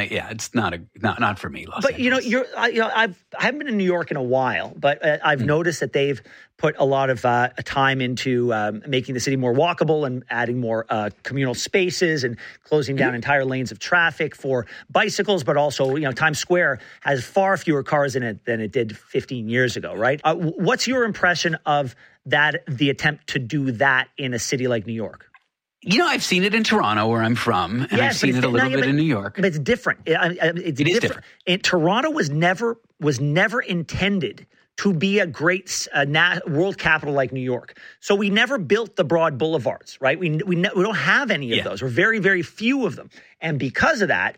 Yeah, it's not for me. Los but Angeles. I haven't been in New York in a while, but I've noticed that they've put a lot of time into making the city more walkable and adding more communal spaces and closing down entire lanes of traffic for bicycles. But also, Times Square has far fewer cars in it than it did 15 years ago, right? What's your impression of that, the attempt to do that in a city like New York? I've seen it in Toronto, where I'm from, and I've seen it a little bit in New York. But it's different. It is different. Toronto was never intended to be a great world capital like New York. So we never built the broad boulevards, right? We don't have any of those. We're very, very few of them. And because of that,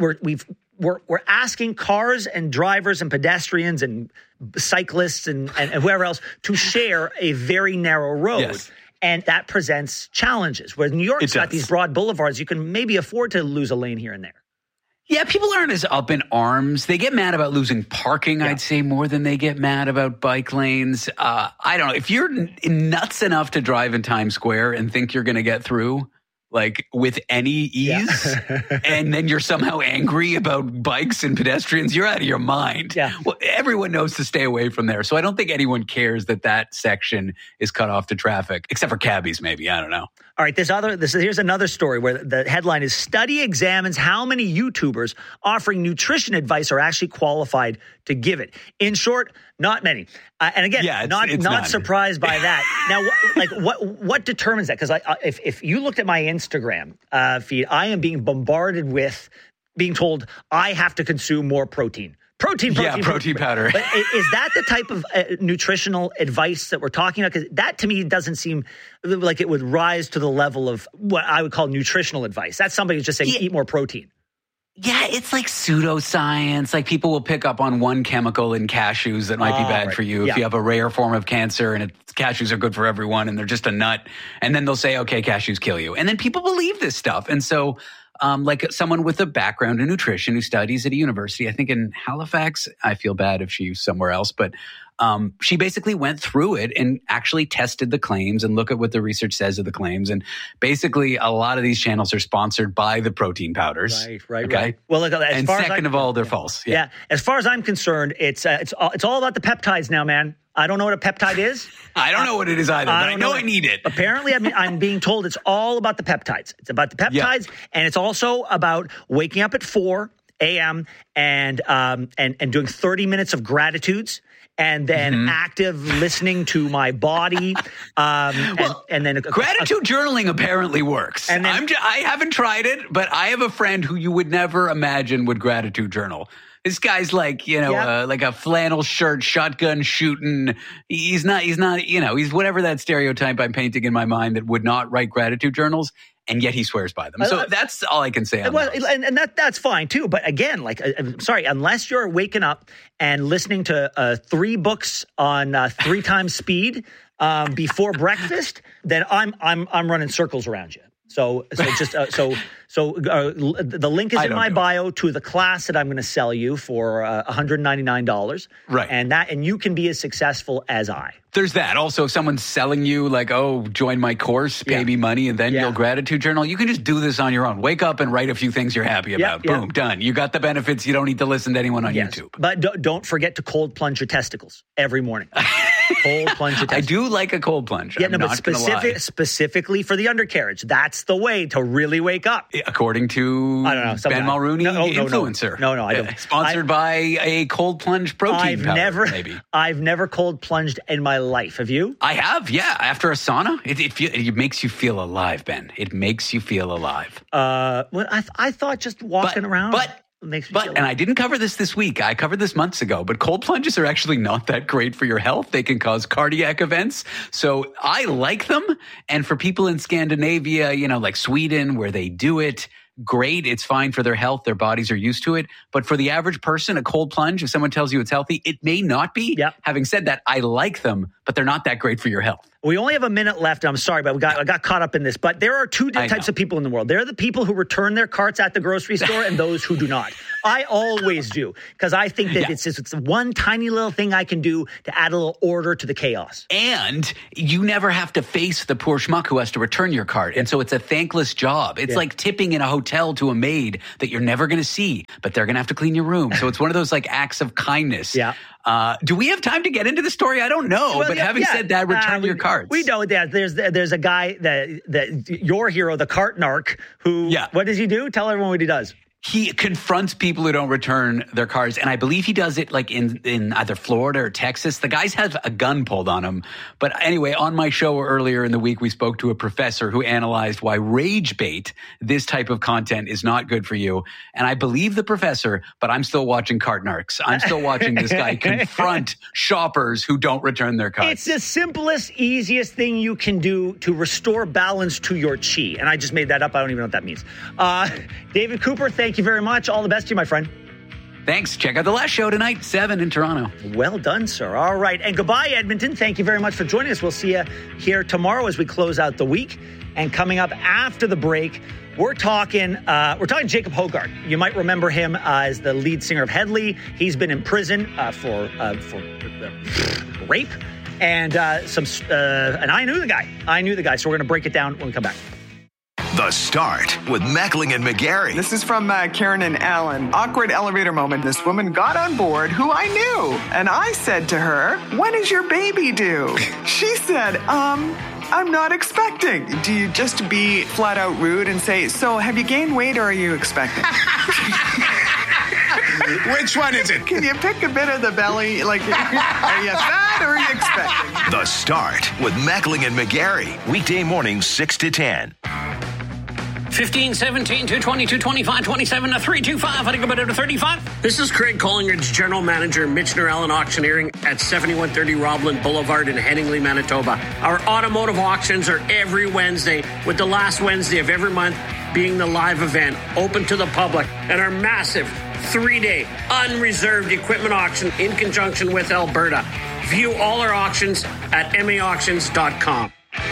we're asking cars and drivers and pedestrians and cyclists and whoever else to share a very narrow road. Yes. And that presents challenges. Where New York's got these broad boulevards, you can maybe afford to lose a lane here and there. Yeah, people aren't as up in arms. They get mad about losing parking, I'd say, more than they get mad about bike lanes. I don't know. If you're nuts enough to drive in Times Square and think you're going to get through, with any ease, and then you're somehow angry about bikes and pedestrians, you're out of your mind. Yeah. Well, everyone knows to stay away from there. So I don't think anyone cares that section is cut off to traffic, except for cabbies, maybe. I don't know. All right, here's another story where the headline is "Study examines how many YouTubers offering nutrition advice are actually qualified to give it." In short, not many. And again, not surprised by that. Now, what determines that? Because if you looked at my Instagram feed, I am being bombarded with being told I have to consume more protein. Protein powder. But is that the type of nutritional advice that we're talking about? Because that, to me, doesn't seem like it would rise to the level of what I would call nutritional advice. That's somebody who's just saying, eat more protein. Yeah, it's like pseudoscience. Like, people will pick up on one chemical in cashews that might be bad for you. If you have a rare form of cancer and cashews are good for everyone and they're just a nut. And then they'll say, okay, cashews kill you. And then people believe this stuff. And so like someone with a background in nutrition who studies at a university, I think in Halifax, I feel bad if she's somewhere else, but she basically went through it and actually tested the claims and look at what the research says of the claims. And basically, a lot of these channels are sponsored by the protein powders. Right. Well, look, they're false. Yeah. As far as I'm concerned, it's all about the peptides now, man. I don't know what a peptide is. I don't know what it is either, but I know I need it. Apparently, I'm being told it's all about the peptides. It's about the peptides, and it's also about waking up at 4 a.m. and doing 30 minutes of gratitudes. And then active listening to my body, and then gratitude journaling apparently works. And then, I haven't tried it, but I have a friend who you would never imagine would gratitude journal. This guy's like, like a flannel shirt, shotgun shooting. He's whatever that stereotype I'm painting in my mind that would not write gratitude journals. And yet he swears by them. So that's all I can say on that. And that's fine too. But again, I'm sorry, unless you're waking up and listening to 3 books on 3 times speed before breakfast, then I'm running circles around you. So the link is in my bio to the class that I'm going to sell you for $199. Right. And you can be as successful as I. There's that. Also, if someone's selling you join my course, pay me money, and then you'll gratitude journal, you can just do this on your own. Wake up and write a few things you're happy about. Boom, done. You got the benefits. You don't need to listen to anyone on YouTube. But don't forget to cold plunge your testicles every morning. Cold plunge your testicles. I do like a cold plunge. Specifically for the undercarriage. That's the way to really wake up. According to Ben Mulrooney, influencer. No, I don't. Sponsored by a cold plunge protein powder, maybe. I've never cold plunged in my life. Have you? I have, yeah. After a sauna, it makes you feel alive, Ben. It makes you feel alive. I thought just walking around. Makes me feel and I didn't cover this week. I covered this months ago. But cold plunges are actually not that great for your health. They can cause cardiac events. So I like them. And for people in Scandinavia, like Sweden, where they do it, great. It's fine for their health. Their bodies are used to it. But for the average person, a cold plunge, if someone tells you it's healthy, it may not be. Yep. Having said that, I like them, but they're not that great for your health. We only have a minute left. I'm sorry, but I got caught up in this. But there are 2 types of people in the world. There are the people who return their carts at the grocery store and those who do not. I always do, because I think that it's one tiny little thing I can do to add a little order to the chaos. And you never have to face the poor schmuck who has to return your card. And so it's a thankless job. It's like tipping in a hotel to a maid that you're never going to see, but they're going to have to clean your room. So it's one of those like acts of kindness. Yeah. Do we have time to get into the story? I don't know. Well, but having said that, return your cards. We know that there's a guy that your hero, the cart narc, who, what does he do? Tell everyone what he does. He confronts people who don't return their cards, and I believe he does it like in either Florida or Texas. The guys have a gun pulled on him. But anyway, on my show earlier in the week, we spoke to a professor who analyzed why rage bait, this type of content, is not good for you. And I believe the professor, but I'm still watching cart narcs. I'm still watching this guy confront shoppers who don't return their cards. It's the simplest, easiest thing you can do to restore balance to your chi. And I just made that up. I don't even know what that means. David Cooper, thank you very much. All the best to you, my friend. Thanks. Check out the last show tonight, 7 in Toronto. Well done, sir. All right. And goodbye, Edmonton. Thank you very much for joining us. We'll see you here tomorrow as we close out the week. And coming up after the break, we're talking Jacob Hogarth. You might remember him as the lead singer of Headley. He's been in prison for rape. And I knew the guy. So we're going to break it down when we come back. The Start with Mackling and McGarry. This is from Karen and Alan. Awkward elevator moment. This woman got on board who I knew. And I said to her, "When is your baby due?" She said, I'm not expecting. Do you just be flat out rude and say, "So have you gained weight or are you expecting?" Which one is it? Can you pick a bit of the belly? Like, are you fat or are you expecting? The Start with Mackling and McGarry. Weekday mornings 6 to 10. 15, 17, 220, 225, 27, 325. I think about it to 35. This is Craig Collingridge, General Manager, Michener Allen Auctioneering at 7130 Roblin Boulevard in Headingley, Manitoba. Our automotive auctions are every Wednesday, with the last Wednesday of every month being the live event, open to the public, and our massive 3-day unreserved equipment auction in conjunction with Alberta. View all our auctions at maauctions.com.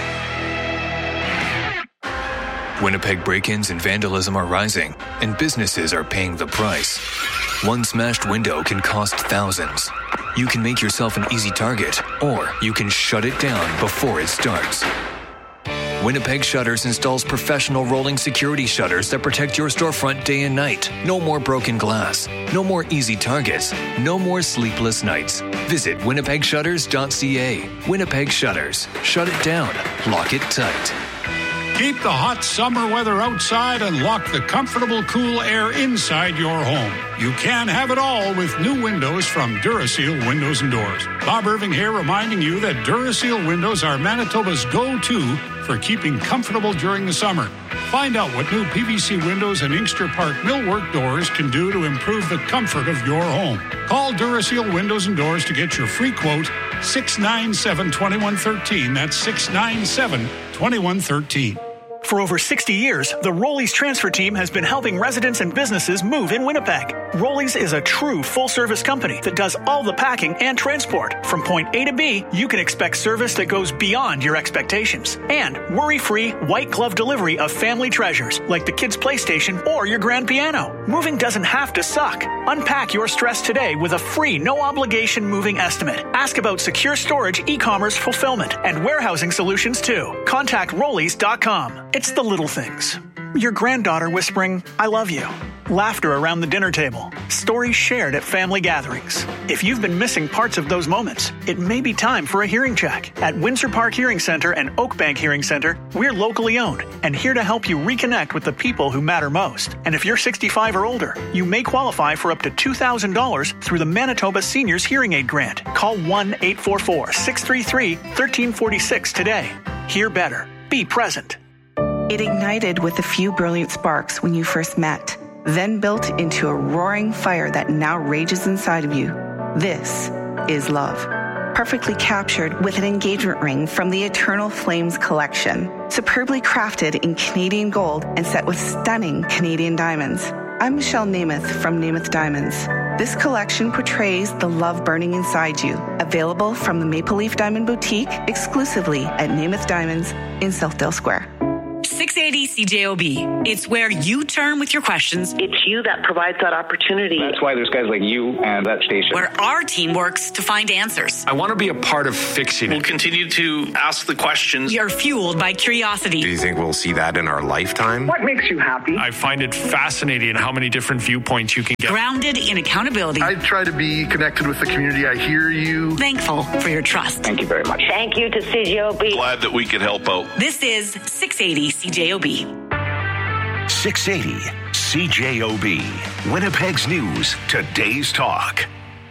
Winnipeg break-ins and vandalism are rising, and businesses are paying the price. One smashed window can cost thousands. You can make yourself an easy target, or you can shut it down before it starts. Winnipeg Shutters installs professional rolling security shutters that protect your storefront day and night. No more broken glass. No more easy targets. No more sleepless nights. Visit winnipegshutters.ca. Winnipeg Shutters. Shut it down. Lock it tight. Keep the hot summer weather outside and lock the comfortable, cool air inside your home. You can have it all with new windows from Duraseal Windows and Doors. Bob Irving here, reminding you that Duraseal windows are Manitoba's go-to for keeping comfortable during the summer. Find out what new PVC windows and Inkster Park millwork doors can do to improve the comfort of your home. Call Duraseal Windows and Doors to get your free quote, 697-2113. That's 697-2113. For over 60 years, the Rollies transfer team has been helping residents and businesses move in Winnipeg. Rollies is a true full-service company that does all the packing and transport. From point A to B, you can expect service that goes beyond your expectations. And worry-free, white-glove delivery of family treasures, like the kids' PlayStation or your grand piano. Moving doesn't have to suck. Unpack your stress today with a free, no-obligation moving estimate. Ask about secure storage, e-commerce fulfillment, and warehousing solutions, too. Contact Rollies.com. It's the little things. Your granddaughter whispering, "I love you." Laughter around the dinner table. Stories shared at family gatherings. If you've been missing parts of those moments, it may be time for a hearing check. At Windsor Park Hearing Center and Oakbank Hearing Center, we're locally owned and here to help you reconnect with the people who matter most. And if you're 65 or older, you may qualify for up to $2,000 through the Manitoba Seniors Hearing Aid Grant. Call 1-844-633-1346 today. Hear better. Be present. It ignited with a few brilliant sparks when you first met, then built into a roaring fire that now rages inside of you. This is love. Perfectly captured with an engagement ring from the Eternal Flames collection, superbly crafted in Canadian gold and set with stunning Canadian diamonds. I'm Michelle Namath from Namath Diamonds. This collection portrays the love burning inside you. Available from the Maple Leaf Diamond Boutique exclusively at Namath Diamonds in Southdale Square. 680 CJOB. It's where you turn with your questions. It's you that provides that opportunity. That's why there's guys like you and that station. Where our team works to find answers. I want to be a part of fixing it. We'll continue to ask the questions. We are fueled by curiosity. Do you think we'll see that in our lifetime? What makes you happy? I find it fascinating how many different viewpoints you can get. Grounded in accountability. I try to be connected with the community. I hear you. Thankful for your trust. Thank you very much. Thank you to CJOB. Glad that we could help out. This is 680 CJOB. 680 CJOB. Winnipeg's news, today's talk.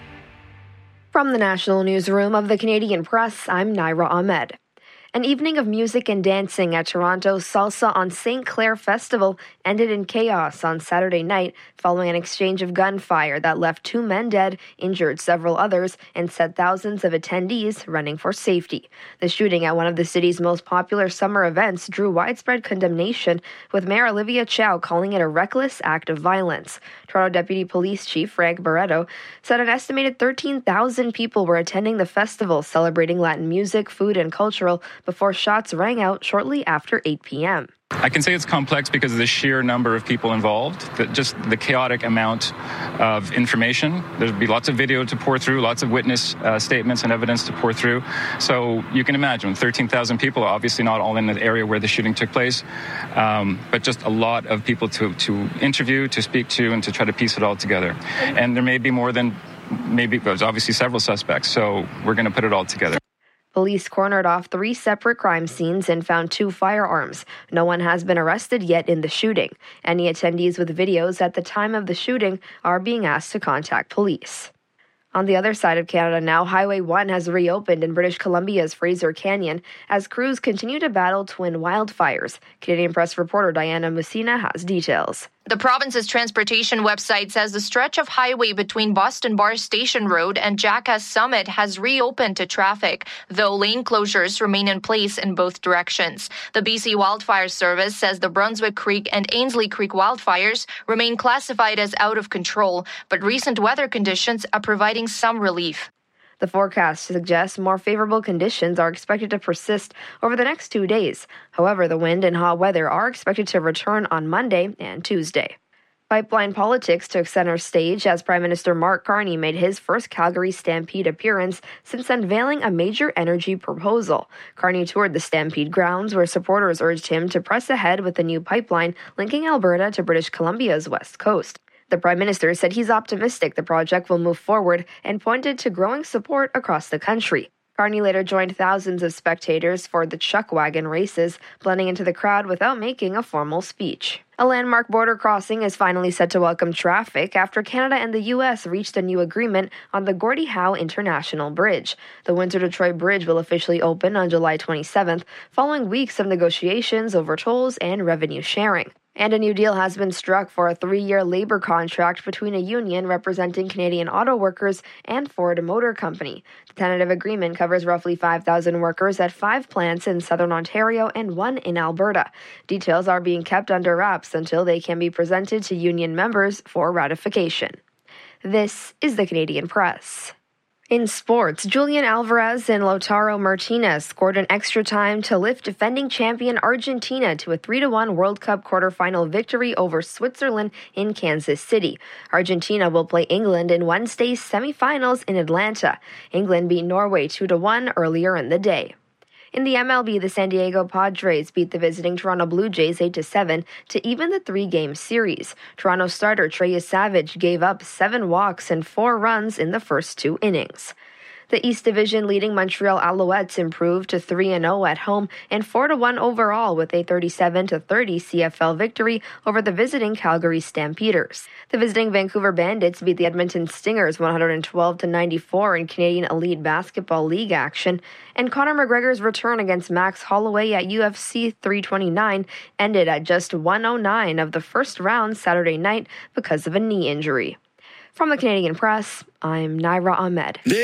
From the National Newsroom of the Canadian Press, I'm Naira Ahmed. An evening of music and dancing at Toronto's Salsa on St. Clair Festival ended in chaos on Saturday night following an exchange of gunfire that left 2 men dead, injured several others, and set thousands of attendees running for safety. The shooting at one of the city's most popular summer events drew widespread condemnation, with Mayor Olivia Chow calling it a reckless act of violence. Toronto Deputy Police Chief Frank Barreto said an estimated 13,000 people were attending the festival celebrating Latin music, food, and cultural before shots rang out shortly after 8 p.m. I can say it's complex because of the sheer number of people involved, just the chaotic amount of information. There'd be lots of video to pour through, lots of witness statements and evidence to pour through. So you can imagine 13,000 people, obviously not all in the area where the shooting took place, but just a lot of people to interview, to speak to, and to try to piece it all together. And there may be more than, there's obviously several suspects, so we're going to put it all together. Police cornered off 3 separate crime scenes and found 2 firearms. No one has been arrested yet in the shooting. Any attendees with videos at the time of the shooting are being asked to contact police. On the other side of Canada now, Highway 1 has reopened in British Columbia's Fraser Canyon as crews continue to battle twin wildfires. Canadian Press reporter Diana Messina has details. The province's transportation website says the stretch of highway between Boston Bar Station Road and Jackass Summit has reopened to traffic, though lane closures remain in place in both directions. The BC Wildfire Service says the Brunswick Creek and Ainsley Creek wildfires remain classified as out of control, but recent weather conditions are providing some relief. The forecast suggests more favorable conditions are expected to persist over the next 2 days. However, the wind and hot weather are expected to return on Monday and Tuesday. Pipeline politics took center stage as Prime Minister Mark Carney made his first Calgary Stampede appearance since unveiling a major energy proposal. Carney toured the Stampede grounds where supporters urged him to press ahead with the new pipeline linking Alberta to British Columbia's west coast. The Prime Minister said he's optimistic the project will move forward and pointed to growing support across the country. Carney later joined thousands of spectators for the Chuck Wagon races, blending into the crowd without making a formal speech. A landmark border crossing is finally set to welcome traffic after Canada and the U.S. reached a new agreement on the Gordie Howe International Bridge. The Windsor-Detroit Bridge will officially open on July 27th, following weeks of negotiations over tolls and revenue sharing. And a new deal has been struck for a 3-year labor contract between a union representing Canadian auto workers and Ford Motor Company. The tentative agreement covers roughly 5,000 workers at 5 plants in southern Ontario and 1 in Alberta. Details are being kept under wraps until they can be presented to union members for ratification. This is the Canadian Press. In sports, Julian Alvarez and Lautaro Martinez scored an extra time to lift defending champion Argentina to a 3-1 World Cup quarterfinal victory over Switzerland in Kansas City. Argentina will play England in Wednesday's semifinals in Atlanta. England beat Norway 2-1 earlier in the day. In the MLB, the San Diego Padres beat the visiting Toronto Blue Jays 8-7 to even the 3-game series. Toronto starter Trey Savage gave up 7 walks and 4 runs in the first 2 innings. The East Division leading Montreal Alouettes improved to 3-0 at home and 4-1 overall with a 37-30 CFL victory over the visiting Calgary Stampeders. The visiting Vancouver Bandits beat the Edmonton Stingers 112-94 in Canadian Elite Basketball League action, and Conor McGregor's return against Max Holloway at UFC 329 ended at just 109 of the first round Saturday night because of a knee injury. From the Canadian Press, I'm Naira Ahmed.